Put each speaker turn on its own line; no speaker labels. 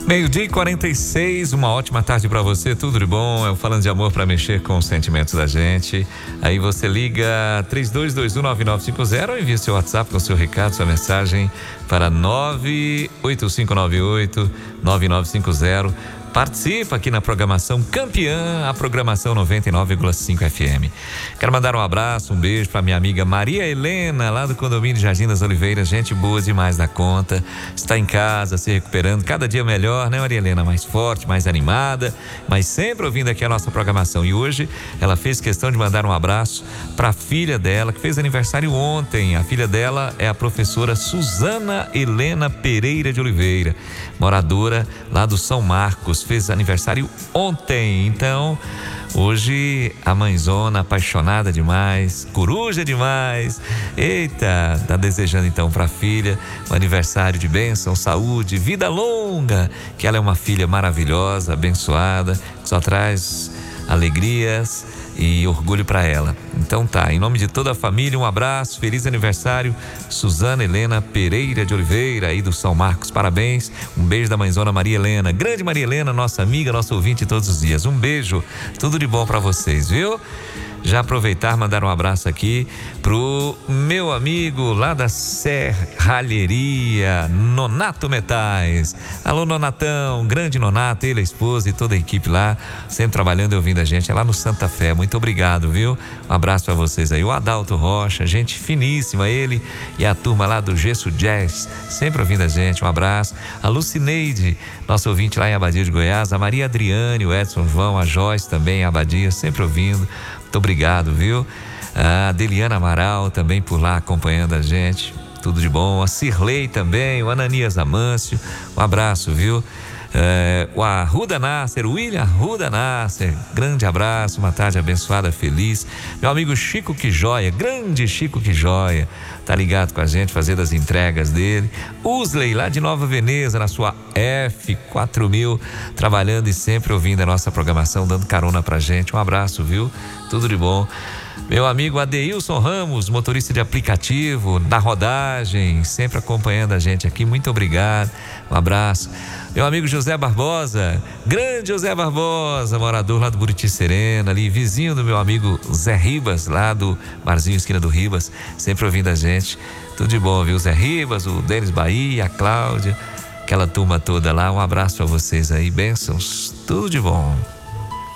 Meio-dia e 46, uma ótima tarde pra você, tudo de bom? É o Falando de Amor pra mexer com os sentimentos da gente. Aí você liga 32219950 ou envia seu WhatsApp com seu recado, sua mensagem para 98598-9950. Participa aqui na programação Campeã, a programação 99,5 FM. Quero mandar um abraço, um beijo para minha amiga Maria Helena, lá do condomínio Jardim das Oliveiras, gente boa demais da conta, está em casa, se recuperando, cada dia melhor, né, Maria Helena? Mais forte, mais animada, mas sempre ouvindo aqui a nossa programação. E hoje ela fez questão de mandar um abraço para a filha dela, que fez aniversário ontem. A filha dela é a professora Suzana Helena Pereira de Oliveira, moradora lá do São Marcos, fez aniversário ontem. Então, hoje a mãezona apaixonada demais, coruja demais. Eita, tá desejando então para a filha um aniversário de bênção, saúde, vida longa, que ela é uma filha maravilhosa, abençoada, que só traz alegrias e orgulho para ela. Então tá, em nome de toda a família, um abraço, feliz aniversário, Suzana Helena Pereira de Oliveira, aí do São Marcos, parabéns, um beijo da mãezona Maria Helena, grande Maria Helena, nossa amiga, nosso ouvinte todos os dias, um beijo, tudo de bom para vocês, viu? Já aproveitar, mandar um abraço aqui pro meu amigo lá da Serralheria, Nonato Metais. Alô, Nonatão, grande Nonato, ele, a esposa e toda a equipe lá, sempre trabalhando e ouvindo a gente, é lá no Santa Fé. Muito obrigado, viu? Um abraço para vocês aí. O Adalto Rocha, gente finíssima, ele e a turma lá do Gesso Jazz, sempre ouvindo a gente, um abraço. A Lucineide, nosso ouvinte lá em Abadia de Goiás, a Maria Adriane, o Edson João, a Joyce também em Abadia, sempre ouvindo. Muito obrigado, viu? A Deliana Amaral também por lá acompanhando a gente, tudo de bom. A Cirlei também, o Ananias Amâncio, um abraço, viu? O Arruda Nasser, o William Arruda Nasser, grande abraço, uma tarde abençoada, feliz. Meu amigo Chico Que Joia, grande Chico Que Joia, tá ligado com a gente, fazendo as entregas dele. Usley, lá de Nova Veneza, na sua F4000, trabalhando e sempre ouvindo a nossa programação, dando carona pra gente. Um abraço, viu? Tudo de bom. Meu amigo Adeilson Ramos, motorista de aplicativo, na rodagem, sempre acompanhando a gente aqui, muito obrigado, um abraço. Meu amigo José Barbosa, grande José Barbosa, morador lá do Buriti Serena, ali, vizinho do meu amigo Zé Ribas, lá do Barzinho Esquina do Ribas, sempre ouvindo a gente, tudo de bom, viu? Zé Ribas, o Denis Bahia, a Cláudia, aquela turma toda lá, um abraço para vocês aí, bênçãos, tudo de bom.